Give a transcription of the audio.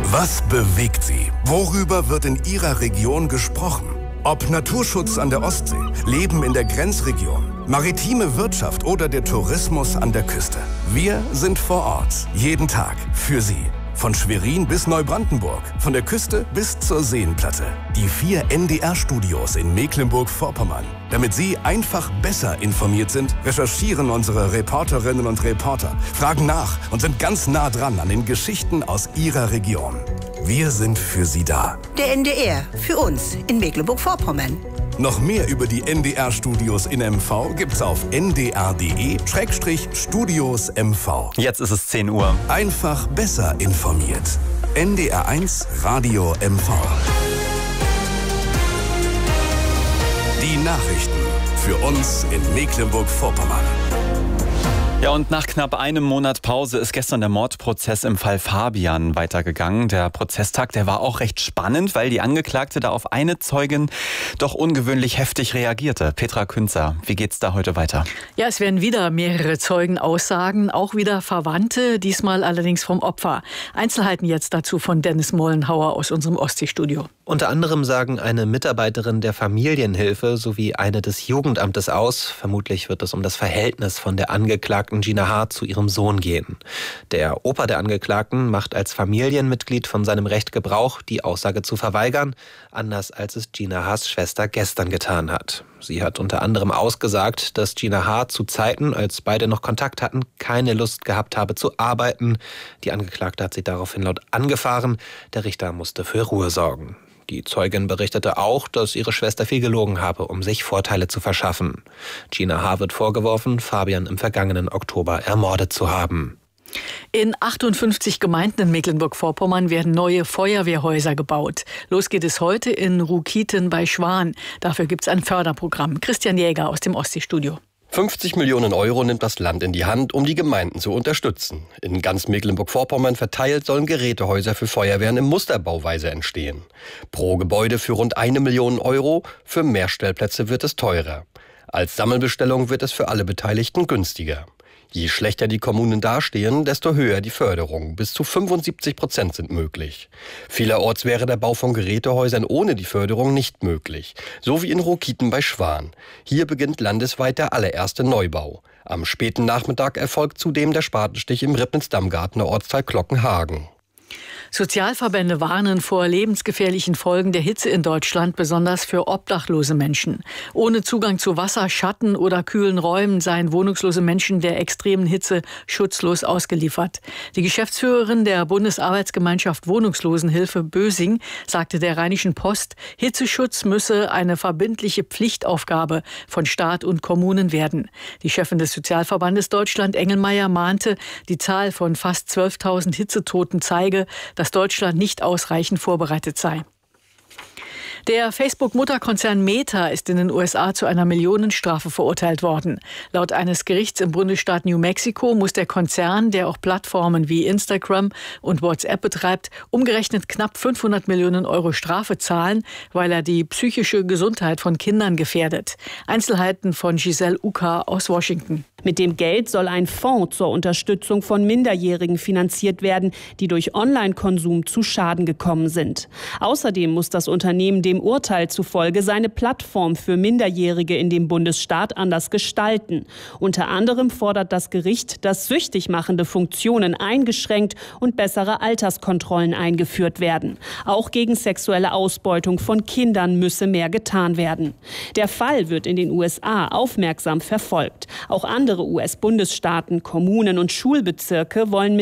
Was bewegt Sie? Worüber wird in Ihrer Region gesprochen? Ob Naturschutz an der Ostsee, Leben in der Grenzregion, maritime Wirtschaft oder der Tourismus an der Küste. Wir sind vor Ort, jeden Tag für Sie. Von Schwerin bis Neubrandenburg, von der Küste bis zur Seenplatte. Die 4 NDR-Studios in Mecklenburg-Vorpommern. Damit Sie einfach besser informiert sind, recherchieren unsere Reporterinnen und Reporter, fragen nach und sind ganz nah dran an den Geschichten aus Ihrer Region. Wir sind für Sie da. Der NDR, für uns in Mecklenburg-Vorpommern. Noch mehr über die NDR-Studios in MV gibt's auf ndr.de/Studios MV. Jetzt ist es 10 Uhr. Einfach besser informiert. NDR1 Radio MV. Die Nachrichten für uns in Mecklenburg-Vorpommern. Ja, und nach knapp einem Monat Pause ist gestern der Mordprozess im Fall Fabian weitergegangen. Der Prozesstag, der war auch recht spannend, weil die Angeklagte da auf eine Zeugin doch ungewöhnlich heftig reagierte. Petra Künzer, wie geht's da heute weiter? Ja, es werden wieder mehrere Zeugen aussagen, auch wieder Verwandte, diesmal allerdings vom Opfer. Einzelheiten jetzt dazu von Dennis Mollenhauer aus unserem Ostseestudio. Unter anderem sagen eine Mitarbeiterin der Familienhilfe sowie eine des Jugendamtes aus. Vermutlich wird es um das Verhältnis von der Angeklagten Gina H. zu ihrem Sohn gehen. Der Opa der Angeklagten macht als Familienmitglied von seinem Recht Gebrauch, die Aussage zu verweigern, anders als es Gina H.s Schwester gestern getan hat. Sie hat unter anderem ausgesagt, dass Gina H. zu Zeiten, als beide noch Kontakt hatten, keine Lust gehabt habe zu arbeiten. Die Angeklagte hat sie daraufhin laut angefahren. Der Richter musste für Ruhe sorgen. Die Zeugin berichtete auch, dass ihre Schwester viel gelogen habe, um sich Vorteile zu verschaffen. Gina H. wird vorgeworfen, Fabian im vergangenen Oktober ermordet zu haben. In 58 Gemeinden in Mecklenburg-Vorpommern werden neue Feuerwehrhäuser gebaut. Los geht es heute in Rukiten bei Schwan. Dafür gibt es ein Förderprogramm. Christian Jäger aus dem Ostseestudio. 50 Millionen Euro nimmt das Land in die Hand, um die Gemeinden zu unterstützen. In ganz Mecklenburg-Vorpommern verteilt sollen Gerätehäuser für Feuerwehren in Musterbauweise entstehen. Pro Gebäude für rund 1 Million Euro, für mehr Stellplätze wird es teurer. Als Sammelbestellung wird es für alle Beteiligten günstiger. Je schlechter die Kommunen dastehen, desto höher die Förderung. Bis zu 75% sind möglich. Vielerorts wäre der Bau von Gerätehäusern ohne die Förderung nicht möglich. So wie in Rukiten bei Schwan. Hier beginnt landesweit der allererste Neubau. Am späten Nachmittag erfolgt zudem der Spatenstich im Ribnitz-Dammgartener Ortsteil Glockenhagen. Sozialverbände warnen vor lebensgefährlichen Folgen der Hitze in Deutschland, besonders für obdachlose Menschen. Ohne Zugang zu Wasser, Schatten oder kühlen Räumen seien wohnungslose Menschen der extremen Hitze schutzlos ausgeliefert. Die Geschäftsführerin der Bundesarbeitsgemeinschaft Wohnungslosenhilfe Bösing sagte der Rheinischen Post, Hitzeschutz müsse eine verbindliche Pflichtaufgabe von Staat und Kommunen werden. Die Chefin des Sozialverbandes Deutschland, Engelmeier, mahnte, die Zahl von fast 12.000 Hitzetoten zeige, dass Deutschland nicht ausreichend vorbereitet sei. Der Facebook-Mutterkonzern Meta ist in den USA zu einer Millionenstrafe verurteilt worden. Laut eines Gerichts im Bundesstaat New Mexico muss der Konzern, der auch Plattformen wie Instagram und WhatsApp betreibt, umgerechnet knapp 500 Millionen Euro Strafe zahlen, weil er die psychische Gesundheit von Kindern gefährdet. Einzelheiten von Giselle Uka aus Washington. Mit dem Geld soll ein Fonds zur Unterstützung von Minderjährigen finanziert werden, die durch Online-Konsum zu Schaden gekommen sind. Außerdem muss das Unternehmen dem Urteil zufolge seine Plattform für Minderjährige in dem Bundesstaat anders gestalten. Unter anderem fordert das Gericht, dass süchtig machende Funktionen eingeschränkt und bessere Alterskontrollen eingeführt werden. Auch gegen sexuelle Ausbeutung von Kindern müsse mehr getan werden. Der Fall wird in den USA aufmerksam verfolgt. Auch andere US-Bundesstaaten, Kommunen und Schulbezirke wollen